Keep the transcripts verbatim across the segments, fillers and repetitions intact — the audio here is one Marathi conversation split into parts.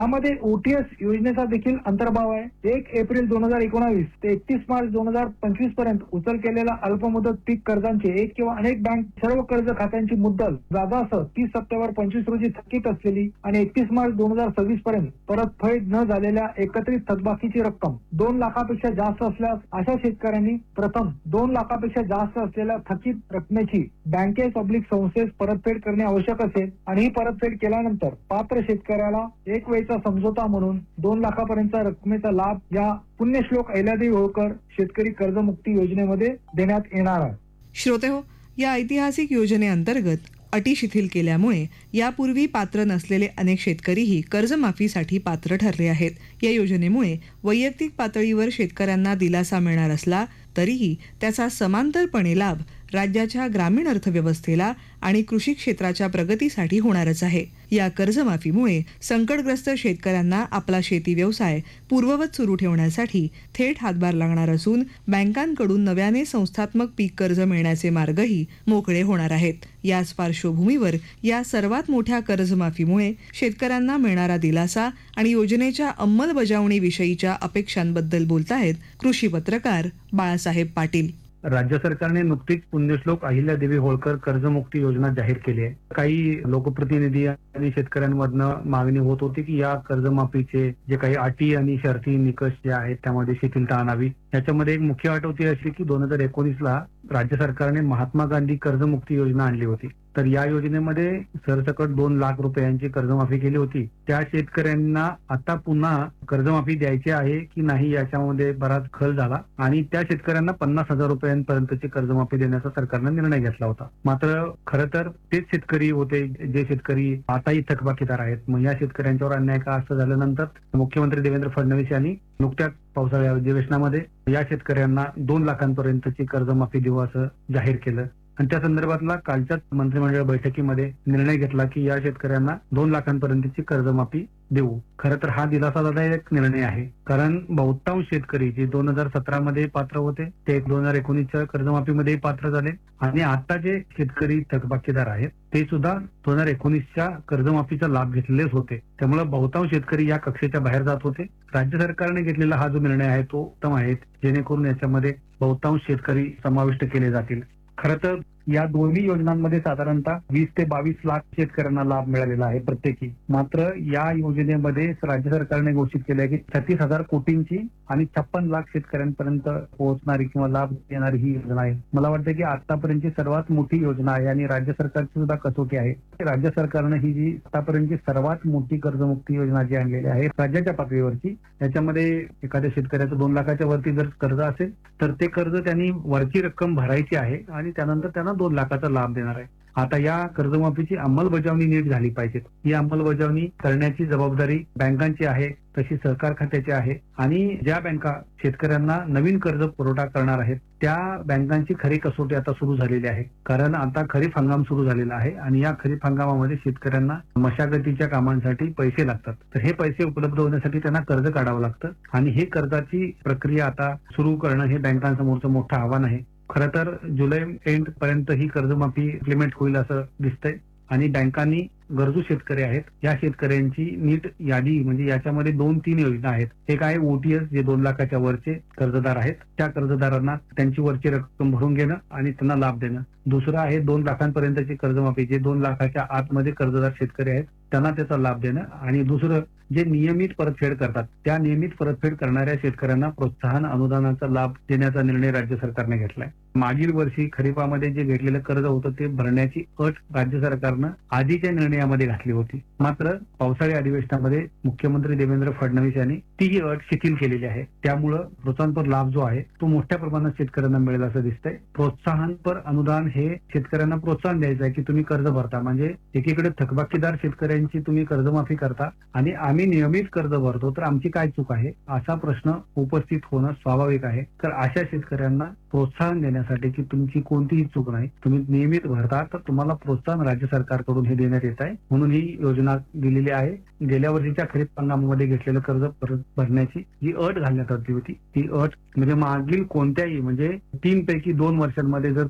यामध्ये ओटीएस योजनेचा देखील अंतर्भाव आहे. एक एप्रिल दोन हजार एकोणावीस ते एकतीस मार्च दोन हजार पंचवीस पर्यंत उचल केलेल्या अल्पमुदत पीक कर्जांचे एक किंवा अनेक बँक सर्व कर्ज खात्यांची मुद्दल व्याजासह तीस सप्टेंबर पंचवीस रोजी थकीत असलेली आणि एकतीस मार्च दोन हजार सव्वीस पर्यंत परतफेड न झालेल्या एकत्रित थकबाकीची रक्कम दोन लाखापेक्षा जास्त असल्यास अशा शेतकऱ्यांनी प्रथम दोन लाखापेक्षा जास्त असलेल्या थकीत रकमेची बँकेस पब्लिक संस्थेस परतफेड करणे आवश्यक असेल आणि ही परतफेड केल्यानंतर पात्र शेतकऱ्याला एक वेळचा समझोता म्हणून दोन लाखापर्यंतचा रकमेचा लाभ या पुण्यश्लोक अहिल्यादेवी होळकर शेतकरी कर्जमुक्ती योजनेमध्ये देण्यात येणार आहे. श्रोतेहो, या ऐतिहासिक योजनेअंतर्गत अटी शिथिल केल्यामुळे यापूर्वी पात्र नसलेले अनेक शेतकरीही कर्जमाफीसाठी पात्र ठरले आहेत. या योजनेमुळे वैयक्तिक पातळीवर शेतकऱ्यांना दिलासा मिळणार असला तरीही त्याचा समांतरपणे लाभ राज्याच्या ग्रामीण अर्थव्यवस्थेला आणि कृषी क्षेत्राच्या प्रगतीसाठी होणारच आहे. या कर्जमाफीमुळे संकटग्रस्त शेतकऱ्यांना आपला शेती व्यवसाय पूर्ववत सुरू ठेवण्यासाठी थेट हातभार लागणार असून बँकांकडून नव्याने संस्थात्मक पीक कर्ज मिळण्याचे मार्गही मोकळे होणार आहेत. याच पार्श्वभूमीवर या सर्वात मोठ्या कर्जमाफीमुळे शेतकऱ्यांना मिळणारा दिलासा आणि योजनेच्या अंमलबजावणीविषयीच्या अपेक्षांबद्दल बोलतायत कृषी पत्रकार बाळासाहेब पाटील. राज्य सरकारने नुकतीच पुण्यश्लोक अहिल्यादेवी होळकर कर्जमुक्ती योजना जाहीर केली आहे. काही लोकप्रतिनिधी आणि शेतकऱ्यांमधनं मागणी होत होती की या कर्जमाफीचे जे काही अटी आणि शर्ती निकष जे आहेत त्यामध्ये शिथिलता आणावी. याच्यामध्ये एक मुख्य अट होती अशी की दोन हजार एकोणीस ला राज्य सरकारने महात्मा गांधी कर्जमुक्ती योजना आणली होती. तर या योजनेमध्ये सरसकट दोन लाख रुपयांची कर्जमाफी केली होती. त्या शेतकऱ्यांना आता पुन्हा कर्जमाफी द्यायची आहे की नाही याच्यामध्ये बराच खल झाला आणि त्या शेतकऱ्यांना पन्नास हजार रुपयांपर्यंतची कर्जमाफी देण्याचा सरकारनं निर्णय घेतला होता. मात्र खरं तर तेच शेतकरी होते जे शेतकरी आताही थकबाकीदार आहेत. मग या शेतकऱ्यांच्यावर अन्याय का असं झाल्यानंतर मुख्यमंत्री देवेंद्र फडणवीस यांनी नुकत्याच पावसाळी अधिवेशनामध्ये या शेतकऱ्यांना दोन लाखांपर्यंतची कर्जमाफी देऊ असं जाहीर केलं आणि त्या संदर्भातला कालच्याच मंत्रिमंडळ बैठकीमध्ये निर्णय घेतला की या शेतकऱ्यांना दोन लाखांपर्यंतची कर्जमाफी देऊ. खरं तर हा दिलासादायक निर्णय आहे, कारण बहुतांश शेतकरी जे दोन हजार सतरा मध्ये पात्र होते ते दोन हजार एकोणीसच्या कर्जमाफीमध्ये पात्र झाले आणि आता जे शेतकरी थकबाकीदार आहेत ते सुद्धा दोन हजार एकोणीसच्या कर्जमाफीचा लाभ घेतलेलेच होते. त्यामुळे बहुतांश शेतकरी या कक्षेच्या बाहेर जात होते. राज्य सरकारने घेतलेला हा जो निर्णय आहे तो उत्तम आहे, जेणेकरून याच्यामध्ये बहुतांश शेतकरी समाविष्ट केले जातील. खरं तर या दोन्ही योजनांमध्ये साधारणतः वीस ते बावीस लाख शेतकऱ्यांना लाभ मिळालेला आहे प्रत्येकी. मात्र या योजनेमध्ये राज्य सरकारने घोषित केले आहे की छत्तीस हजार कोटींची आणि छप्पन लाख शेतकऱ्यांपर्यंत पोहोचणारी किंवा लाभ देणारी ही योजना आहे. मला वाटतं की आतापर्यंतची सर्वात मोठी योजना आहे आणि राज्य सरकारची सुद्धा कसोटी आहे. राज्य सरकारनं ही जी आतापर्यंतची सर्वात मोठी कर्जमुक्ती योजना जी आणलेली आहे राज्याच्या पातळीवरची, त्याच्यामध्ये एखाद्या शेतकऱ्याचं दोन लाखाच्या वरती जर कर्ज असेल तर ते कर्ज त्यांनी वरची रक्कम भरायची आहे आणि त्यानंतर त्यांना दोन लाखाचा लाभ देणार आहे. आता या कर्जमाफीची अंमलबजावणी नीट झाली पाहिजे. ही अंमलबजावणी करण्याची जबाबदारी बँकांची आहे, तशी सहकार खात्याची आहे आणि ज्या बँका शेतकऱ्यांना नवीन कर्ज पुरवठा करणार आहेत त्या बँकांची खरी कसोटी आता सुरू झालेली आहे. कारण आता खरीप हंगाम सुरू झालेला आहे आणि या खरीप हंगामामध्ये शेतकऱ्यांना मशागतीच्या कामांसाठी पैसे लागतात. तर हे पैसे उपलब्ध होण्यासाठी त्यांना कर्ज काढावं लागतं आणि हे कर्जाची प्रक्रिया आता सुरू करणं हे बँकांसमोरचं मोठं आव्हान आहे. खरं तर जुलै एंड पर्यंत ही कर्जमाफी इम्प्लिमेंट होईल असं दिसतंय आणि बँकांनी गरजू शेतकरी आहेत या शेतकऱ्यांची नीट यादी, म्हणजे याच्यामध्ये दोन तीन योजना आहेत. एक आहे ओटीएस जे दोन लाखाच्या वरचे कर्जदार आहेत त्या कर्जदारांना त्यांची वरची रक्कम भरून घेणं आणि त्यांना लाभ देणं. दुसरं आहे दोन लाखांपर्यंतची कर्जमाफी जे दोन लाखाच्या आतमध्ये कर्जदार शेतकरी आहेत त्यांना त्याचा लाभ देणं. आणि दुसरं जे नियमित परतफेड करतात त्या नियमित परतफेड करणाऱ्या शेतकऱ्यांना प्रोत्साहन अनुदानाचा लाभ देण्याचा निर्णय राज्य सरकारने घेतलाय. मागील वर्षी खरीपामध्ये जे घेतलेलं कर्ज होतं ते भरण्याची अट राज्य सरकारनं आधीच्या निर्णयामध्ये घातली होती. मात्र पावसाळी अधिवेशनामध्ये मुख्यमंत्री देवेंद्र फडणवीस यांनी ती ही अट शिथिल केलेली आहे. त्यामुळं प्रोत्साहनपर लाभ जो आहे तो मोठ्या प्रमाणात शेतकऱ्यांना मिळेल असं दिसतंय. प्रोत्साहनपर अनुदान हे शेतकऱ्यांना प्रोत्साहन द्यायचं आहे की तुम्ही कर्ज भरता, म्हणजे एकीकडे थकबाकीदार शेतकऱ्यांची तुम्ही कर्जमाफी करता आणि आम्ही नियमित कर्ज भरतो तर आमची काय चूक आहे असा प्रश्न उपस्थित होणं स्वाभाविक आहे. तर अशा शेतकऱ्यांना प्रोत्साहन देण्यासाठी की तुमची कोणतीही चूक नाही, तुम्ही नियमित भरता, तर तुम्हाला प्रोत्साहन राज्य सरकारकडून हे देण्यात येत आहे. म्हणून ही योजना दिलेली आहे. गेल्या वर्षीच्या खरीप हंगामामध्ये घेतलेलं कर्ज परत भरण्याची जी अट घालण्यात आली होती ती अट म्हणजे मागील कोणत्याही म्हणजे तीन पैकी दोन वर्षांमध्ये जर कर्ज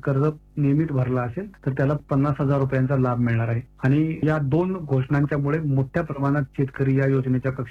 नियमित भरला असेल तर त्याला पन्नास हजार रुपयांचा लाभ मिळणार आहे. आणि या दोन घोषणांच्यामुळे मोठ्या प्रमाणात शेतकरी या योजनेच्या